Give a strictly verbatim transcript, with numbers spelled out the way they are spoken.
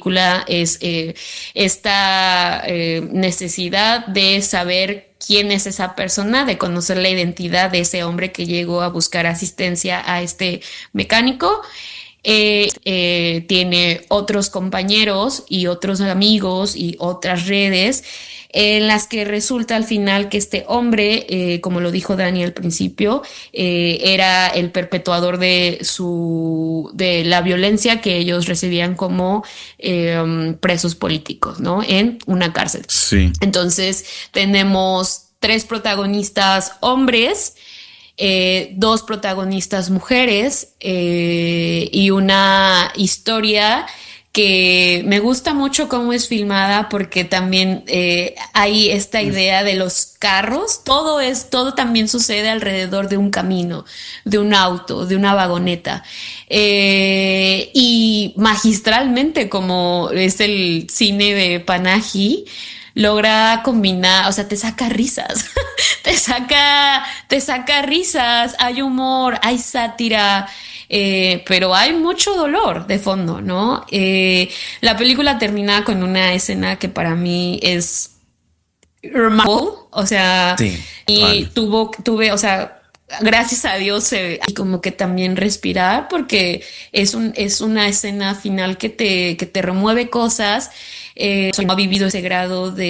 película es eh, esta eh, necesidad de saber quién es esa persona, de conocer la identidad de ese hombre que llegó a buscar asistencia a este mecánico. Eh, eh, tiene otros compañeros y otros amigos y otras redes en las que resulta al final que este hombre, eh, como lo dijo Dani al principio, eh, era el perpetuador de su de la violencia que ellos recibían como eh, presos políticos, ¿no? En una cárcel. Sí. Entonces tenemos tres protagonistas hombres, eh, dos protagonistas mujeres eh, y una historia que me gusta mucho cómo es filmada porque también eh, hay esta idea de los carros. Todo es, todo también sucede alrededor de un camino, de un auto, de una vagoneta. Eh, y magistralmente, como es el cine de Panahi, logra combinar, o sea, te saca risas, te saca, te saca risas, hay humor, hay sátira. Eh, pero hay mucho dolor de fondo, ¿no? Eh, la película termina con una escena que para mí es remarkable, o sea, Sí, y vale. tuvo, tuve, o sea, gracias a Dios, eh, y como que también respirar, porque es un, es una escena final que te, que te remueve cosas. Eh, no ha vivido ese grado de